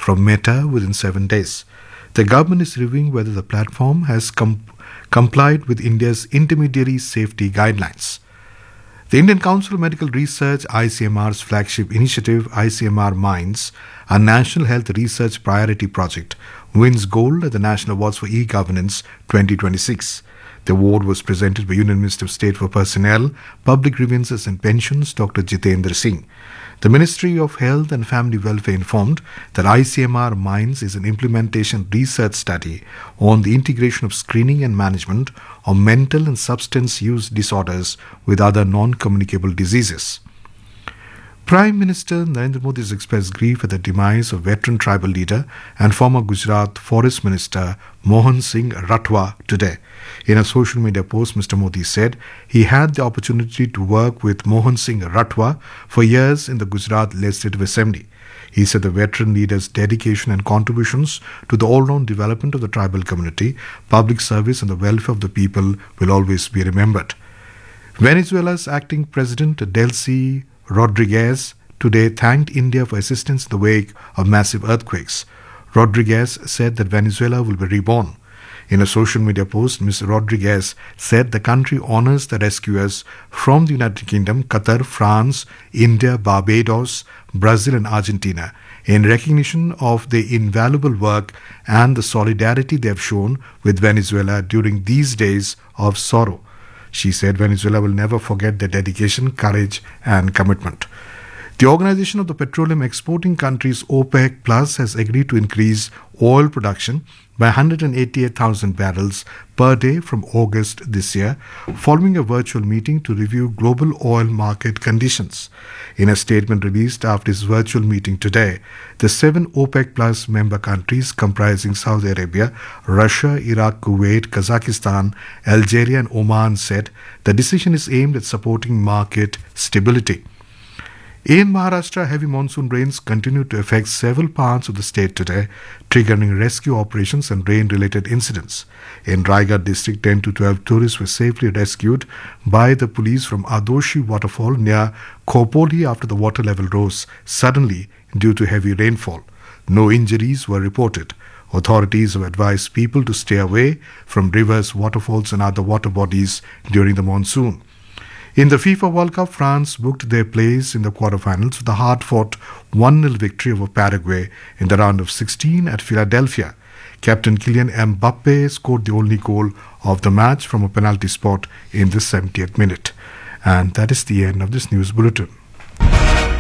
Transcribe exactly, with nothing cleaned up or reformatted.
from Meta within seven days. The government is reviewing whether the platform has com- complied with India's intermediary safety guidelines. The Indian Council of Medical Research, I C M R's flagship initiative, I C M R Minds, a national health research priority project, wins gold at the National Awards for E-Governance twenty twenty-six. The award was presented by Union Minister of State for Personnel, Public Grievances and Pensions, Doctor Jitendra Singh. The Ministry of Health and Family Welfare informed that I C M R Minds is an implementation research study on the integration of screening and management of mental and substance use disorders with other non-communicable diseases. Prime Minister Narendra Modi has expressed grief at the demise of veteran tribal leader and former Gujarat Forest Minister Mohan Singh Rathwar today. In a social media post, Mister Modi said he had the opportunity to work with Mohan Singh Rathwar for years in the Gujarat Legislative Assembly. He said the veteran leader's dedication and contributions to the all-round development of the tribal community, public service and the welfare of the people will always be remembered. Venezuela's acting president Delcy Rodriguez today thanked India for assistance in the wake of massive earthquakes. Rodriguez said that Venezuela will be reborn. In a social media post, Miz Rodriguez said the country honors the rescuers from the United Kingdom, Qatar, France, India, Barbados, Brazil and Argentina in recognition of their invaluable work and the solidarity they have shown with Venezuela during these days of sorrow. She said Venezuela will never forget their dedication, courage and commitment. The Organization of the Petroleum Exporting Countries OPEC Plus has agreed to increase oil production by one hundred eighty-eight thousand barrels per day from August this year, following a virtual meeting to review global oil market conditions. In a statement released after this virtual meeting today, the seven OPEC Plus member countries comprising Saudi Arabia, Russia, Iraq, Kuwait, Kazakhstan, Algeria and Oman said the decision is aimed at supporting market stability. In Maharashtra, heavy monsoon rains continued to affect several parts of the state today, triggering rescue operations and rain-related incidents. In Raigad district, ten to twelve tourists were safely rescued by the police from Adoshi waterfall near Khopoli after the water level rose suddenly due to heavy rainfall. No injuries were reported. Authorities have advised people to stay away from rivers, waterfalls and other water bodies during the monsoon. In the FIFA World Cup, France booked their place in the quarterfinals with a hard-fought one nil victory over Paraguay in the round of sixteen at Philadelphia. Captain Kylian Mbappe scored the only goal of the match from a penalty spot in the seventieth minute. And that is the end of this news bulletin.